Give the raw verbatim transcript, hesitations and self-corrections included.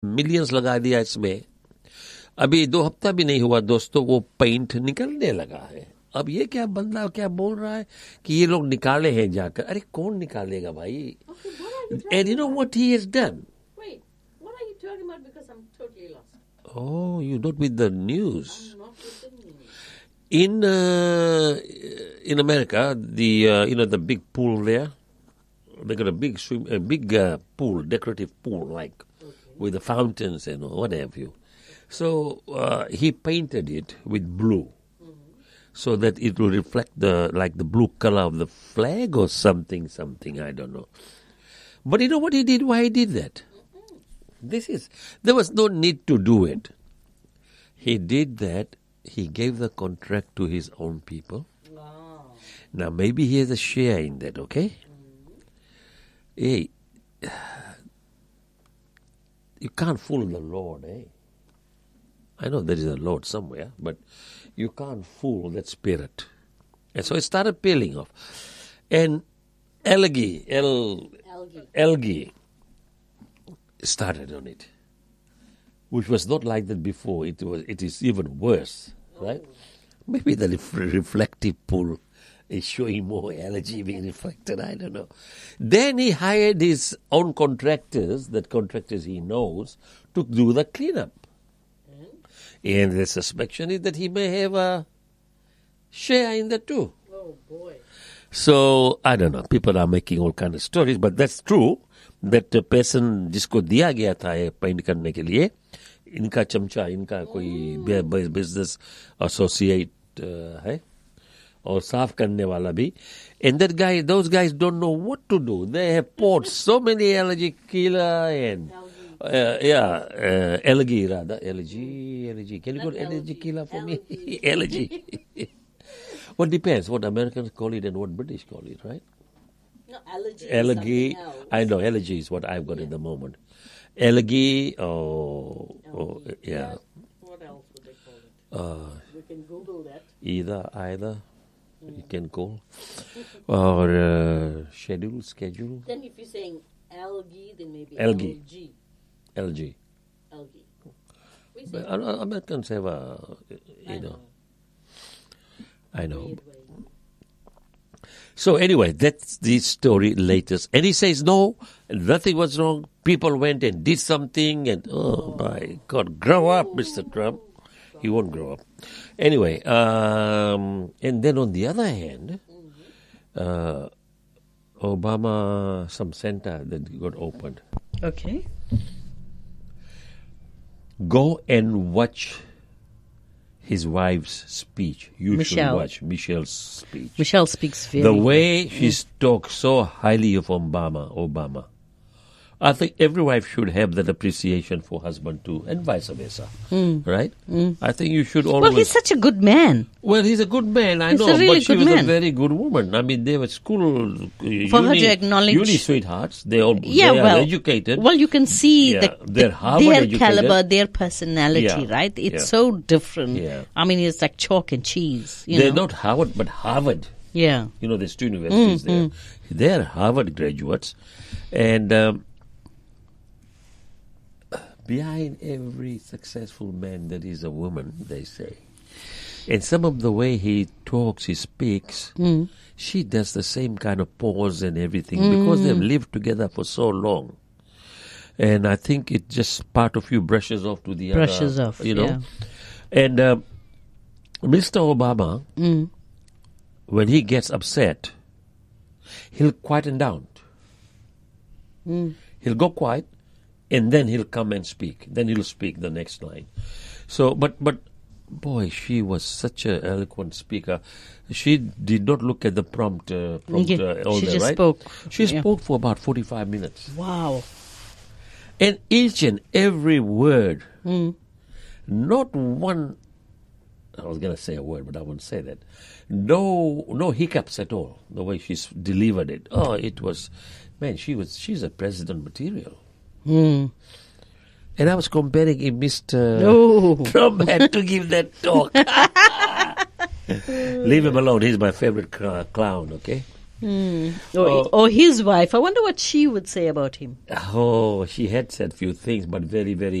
Millions लगा दिया इसमें, अभी दो हफ्ता भी नहीं हुआ दोस्तों, वो पेंट निकलने लगा है. अब ये क्या बंदा क्या बोल रहा है कि ये लोग निकाले हैं जाकर. अरे कौन निकालेगा भाई? And you know what he has done. Wait, what are you talking about? Because I'm totally lost. Oh, you don't with the news. I'm not with the news. In uh, in America, the uh, you know the big pool there, they got a big swim, a big uh, pool, decorative pool, like Okay. with the fountains and what have you. So uh, he painted it with blue, so that it will reflect the like the blue color of the flag or something, something I don't know. But you know what he did? Why he did that? This is there was no need to do it. He did that. He gave the contract to his own people. Wow. Now maybe he has a share in that. Okay. Hey, you can't fool the Lord, eh? I know there is a Lord somewhere, but you can't fool that spirit. And so it started peeling off. And algae, el, Algae. algae started on it, which was not like that before. It was. It is even worse, right? Maybe the ref- reflective pool is showing more algae being reflected. I don't know. Then he hired his own contractors, that contractors he knows, to do the cleanup. And the suspicion is that he may have a share in that too. Oh boy. So, I don't know, people are making all kind of stories, but that's true, that the person जिसको दिया गया था ये paint करने के लिए, इनका चमचा, इनका कोई बिजनेस एसोसिएट है, और साफ करने वाला भी. And that guy, those guys don't know what to do. They have poured so many allergy killer and... Uh, yeah, uh, algae rather. Algae, algae. Can you Not go allergy algae. killer for me? Algae. Allergy. Well, depends what Americans call it and what British call it, right? No, allergy. is Algae. something else. I know, allergy is what I've got at the moment. Algae, oh, oh Algae. yeah. What else would they call it? Uh, We can Google that. either, either, you can call. Or uh, schedule, schedule. Then if you're saying algae, then maybe Algae. algae. Algae. Algae. We say But uh, Americans have a, I you know, know. I know. Weird way. So anyway, that's the story latest. And he says, no, nothing was wrong. People went and did something and, oh my God, grow up, Mister Trump. He won't grow up. Anyway, um, and then on the other hand, uh, Obama, some center that got opened. Okay. Go and watch his wife's speech. You should Michelle. watch Michelle's speech. Michelle speaks very The way she talks so highly of Obama, Obama. I think every wife should have that appreciation for husband too, and vice versa. Right? I think you should always. Well, he's such a good man. Well, he's a good man, I He's a know, really but she good was a man. very good woman. I mean, they were school uh, For uni, her to acknowledge- uni sweethearts. They all Yeah, they are well, educated. Well, you can see Yeah, the, they're the- Harvard their educated. caliber, their personality, Yeah, right? It's yeah. so different. Yeah. I mean, it's like chalk and cheese. You They're know? not Harvard, but Harvard. Yeah. You know, there's two universities there. They're Harvard graduates. And um, behind every successful man there is a woman, they say. And some of the way he talks, he speaks, she does the same kind of pause and everything because they've lived together for so long. And I think it just part of you brushes off to the Brushes other. off, You know? yeah. And um, Mister Obama, when he gets upset, he'll quieten down. He'll go quiet, and then he'll come and speak. Then he'll speak the next line. So, but but, boy, she was such an eloquent speaker. She did not look at the prompt. Uh, prompt Yeah, uh, all she that, just right? spoke. She Yeah. spoke for about forty-five minutes, Wow. and each and every word, not one. I was going to say a word, but I won't say that. No, no hiccups at all. The way she s- delivered it. Oh, it was, man. She was. She's a president material. And I was comparing if Mister Oh. Trump had to give that talk. Leave him alone. He's my favorite cl- clown. Okay. Or, Oh. or his wife. I wonder what she would say about him. Oh, she had said few things, but very, very